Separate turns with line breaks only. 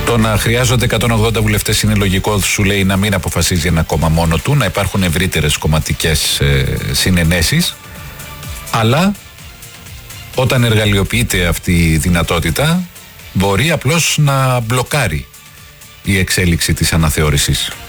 Το να χρειάζονται 180 βουλευτές είναι λογικό, σου λέει, να μην αποφασίζει ένα κόμμα μόνο του, να υπάρχουν ευρύτερες κομματικές συνενέσεις, αλλά όταν εργαλειοποιείται αυτή η δυνατότητα μπορεί απλώς να μπλοκάρει η εξέλιξη της αναθεώρησης.